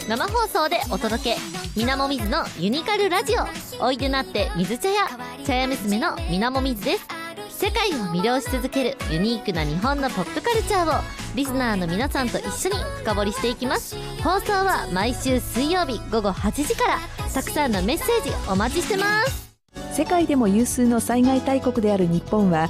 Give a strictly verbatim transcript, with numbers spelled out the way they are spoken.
生放送でお届け、みなもみずのユニカルラジオ。おいでなって水茶屋、茶屋娘のみなもみずです。世界を魅了し続けるユニークな日本のポップカルチャーをリスナーの皆さんと一緒に深掘りしていきます。放送は毎週水曜日午後はちじから。たくさんのメッセージお待ちしてます。 世界でも有数の災害大国である日本は